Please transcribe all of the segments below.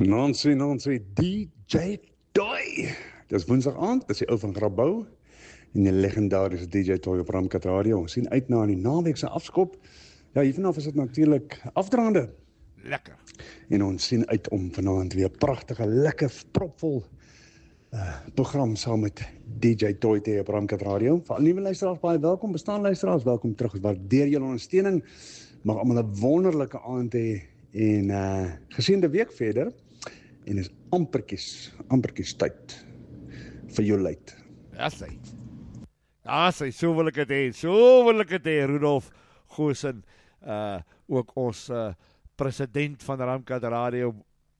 Nancy, DJ Toy. Dis woensdag aand, dis die ou van Grabouw en die legendarische DJ Toy op Ramkat Radio. Ons sien uit na die naweekse afskop. Ja, hiervanaf is dit natuurlijk afdraande. Lekker. En ons sien uit om vanaand weer prachtige, lekker, propvol program saam met DJ Toy te op Ramkat Radio. Vir al nuwe luisteraars baie welkom, bestaan luisteraars, welkom terug. Waardeer julle ondersteuning. Mag allemaal 'n wonderlike aand hê en geseënde week verder. En is amperkies tyd vir jou luid. Ja, sy, so wil ek het hê, Rudolf Goosen, ook ons president van Ramkat Radio,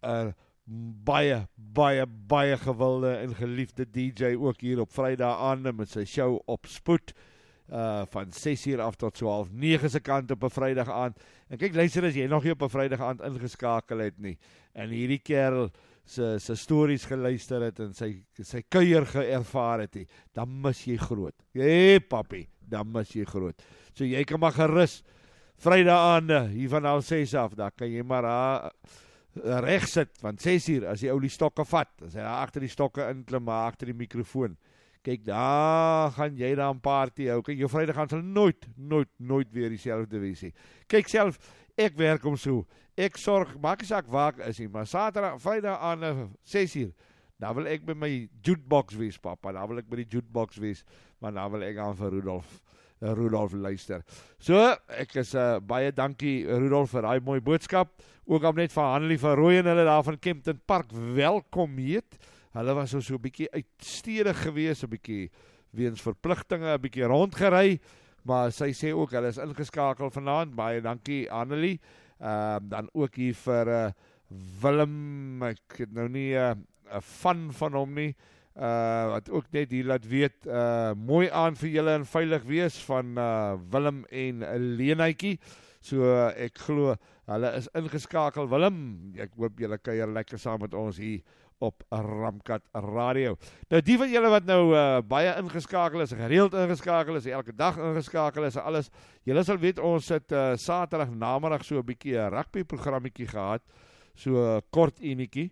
baie gewilde en geliefde DJ, ook hier op Vrydag aande met sy show op Spoed, van 6 uur af tot so 8:30 se kant op 'n Vrydag aand. En kyk, luister, as jy nog nie op 'n Vrydag aand ingeskakel het nie, en hierdie kerel sy stories geluister het en sy kuier geervaar het nie, dan mis jy groot. Papi, dan mis jy groot. So jy kan maar gerus Vrydag aande, hier van al 6 af, daar kan jy maar reg sit, van 6 uur, as die ou die stokke vat, as hy daar agter die stokke inklim, maar agter die mikrofoon, kyk, daar gaan jy dan party hou. Kyk, jou Vrydag gaan sal nooit weer dieselfde wees nie. Kyk self, ek werk om so, ek sorg, maak nie saak waar ek is nie, maar Saterdag, Vrydag aan 6 uur, daar wil ek by my jukebox wees, papa, daar wil ek by die jukebox wees, maar daar wil ek aan vir Rudolf luister. So, ek is baie dankie Rudolf vir daai mooi boodskap, ook al net van Hanlie van Rooyen, hulle daar van Kempton Park, welkom heet. Hulle was so 'n bietjie uitstedig gewees, 'n bietjie weens verpligtinge, 'n bietjie rondgery, maar sy sê ook, hulle is ingeskakel vanaand, baie dankie Annelie, dan ook hier vir Willem, ek het nou nie 'n van hom nie, wat ook net hier laat weet, mooi aan vir julle en veilig wees, van Willem en Leenaitjie, so ek glo, hulle is ingeskakel. Willem, ek hoop julle kuier lekker saam met ons hier op Ramkat Radio. Nou die van julle wat nou baie ingeskakel is, gereeld ingeskakel is, elke dag ingeskakel is, alles, julle sal weet, ons het Saterdag namiddag so 'n bietjie 'n rugby programmetjie gehad, so kort enetjie,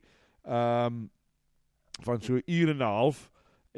van so 1 uur en 'n half,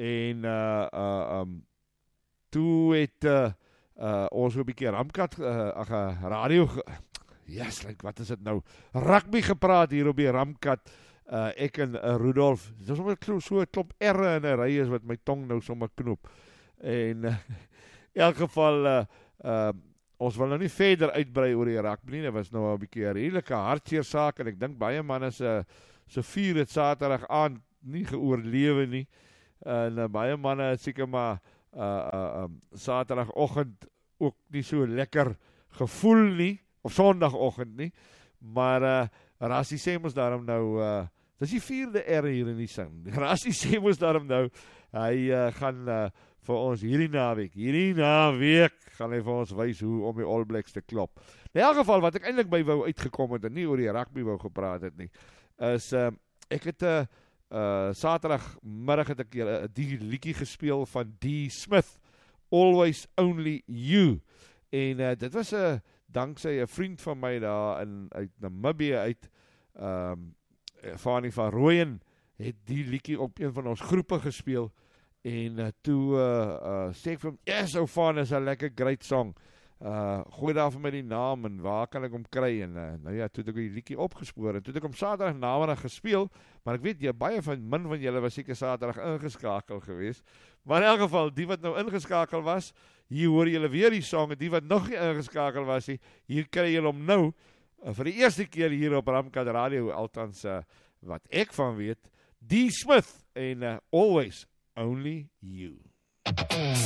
en toe het ons so 'n bietjie Ramkat radio, wat is dit nou, rugby gepraat hier op die Ramkat, ek en Rudolf, dit is sommer so 'n klop erre in 'n ry is wat my tong nou sommer knoop, en in elk geval, ons wil nou nie verder uitbrei oor die rugby nie, dit was nou 'n bietjie 'n redelike hartseer saak, en ek dink baie manne se vuur het Saterdag aand nie geoorlewe nie, en baie manne het seker maar Saterdagoggend ook nie so lekker gevoel nie, of Sondagoggend nie, maar Rassie sê ons daarom nou, dis die 4de R hier in die sin, Rassie sê ons daarom nou, hy gaan vir ons hierdie naweek, gaan hy vir ons wys hoe om die All Blacks te klop. In elk geval, wat ek eintlik by wou uitgekom het, en nie oor die rugby wou gepraat het nie, is, ek het Saterdagmiddag het ek die liedjie gespeel van D. Smith, Always Only You, en dit was dankzij 'n vriend van my daar uit Namibië uit, Fanie van Rooyen, het die liedjie op een van ons groepe gespeel, en toe sê ek vir hom, yes, ou Fanie, is 'n lekker great song, gooi daar vir my die naam, en waar kan ek hom kry, en nou ja, toe het ek die liedjie opgespoor, en toe het ek hom Saterdag namiddag gespeel, maar ek weet, min van julle was seker Saterdag ingeskakel gewees, maar in elk geval, die wat nou ingeskakel was, hier hoor julle weer die song, en die wat nog nie ingeskakel was, hier kry julle hom nou, vir die eerste keer hier op Ramkat Radio, althans, wat ek van weet, D. Smith, en Always Only You.